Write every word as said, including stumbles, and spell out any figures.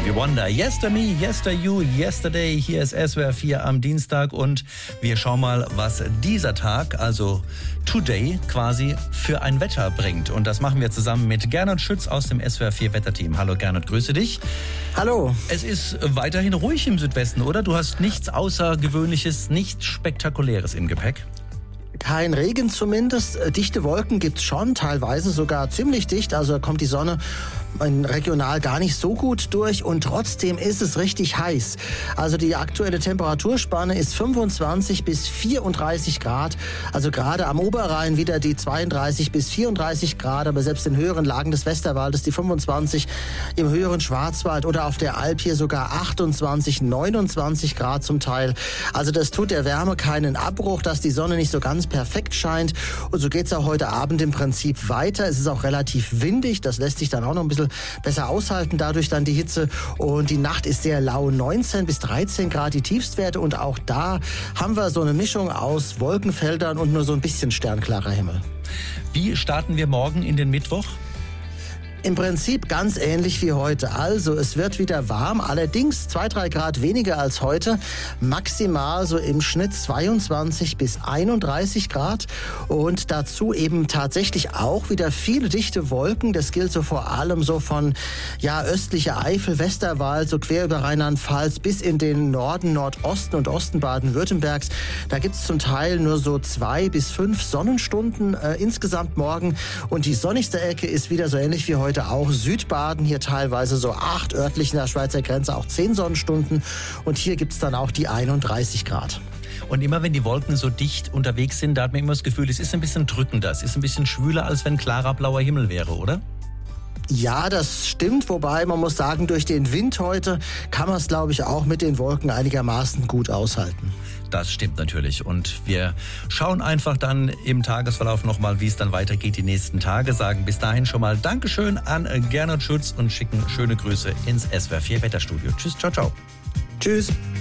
Stevie Wonder. Yester me, yester you, yesterday. Hier ist S W R vier am Dienstag und wir schauen mal, was dieser Tag, also Today, quasi für ein Wetter bringt. Und das machen wir zusammen mit Gernot Schütz aus dem S W R vier Wetterteam. Hallo Gernot, grüße dich. Hallo. Es ist weiterhin ruhig im Südwesten, oder? Du hast nichts Außergewöhnliches, nichts Spektakuläres im Gepäck? Kein Regen zumindest. Dichte Wolken gibt's schon, teilweise sogar ziemlich dicht. Also kommt die Sonne regional gar nicht so gut durch und trotzdem ist es richtig heiß. Also die aktuelle Temperaturspanne ist fünfundzwanzig bis vierunddreißig Grad. Also gerade am Oberrhein wieder die zweiunddreißig bis vierunddreißig Grad, aber selbst in höheren Lagen des Westerwaldes die fünfundzwanzig, im höheren Schwarzwald oder auf der Alp hier sogar achtundzwanzig, neunundzwanzig Grad zum Teil. Also das tut der Wärme keinen Abbruch, dass die Sonne nicht so ganz perfekt scheint. Und so geht's auch heute Abend im Prinzip weiter. Es ist auch relativ windig, das lässt sich dann auch noch ein bisschen besser aushalten, dadurch dann die Hitze. Und die Nacht ist sehr lau, neunzehn bis dreizehn Grad die Tiefstwerte. Und auch da haben wir so eine Mischung aus Wolkenfeldern und nur so ein bisschen sternklarer Himmel. Wie starten wir morgen in den Mittwoch? Im Prinzip ganz ähnlich wie heute. Also es wird wieder warm, allerdings zwei, drei Grad weniger als heute. Maximal so im Schnitt zweiundzwanzig bis einunddreißig Grad. Und dazu eben tatsächlich auch wieder viele dichte Wolken. Das gilt so vor allem so von ja östlicher Eifel, Westerwald, so quer über Rheinland-Pfalz bis in den Norden, Nordosten und Osten Baden-Württembergs. Da gibt es zum Teil nur so zwei bis fünf Sonnenstunden äh, insgesamt morgen. Und die sonnigste Ecke ist wieder so ähnlich wie heute auch Südbaden, hier teilweise so acht, örtlich in der Schweizer Grenze auch zehn Sonnenstunden und hier gibt es dann auch die einunddreißig Grad. Und immer wenn die Wolken so dicht unterwegs sind, da hat man immer das Gefühl, es ist ein bisschen drückender, es ist ein bisschen schwüler, als wenn klarer blauer Himmel wäre, oder? Ja, das stimmt, wobei man muss sagen, durch den Wind heute kann man es, glaube ich, auch mit den Wolken einigermaßen gut aushalten. Das stimmt natürlich und wir schauen einfach dann im Tagesverlauf nochmal, wie es dann weitergeht die nächsten Tage, sagen bis dahin schon mal Dankeschön an Gernot Schütz und schicken schöne Grüße ins S W R vier Wetterstudio. Tschüss, ciao, ciao. Tschüss.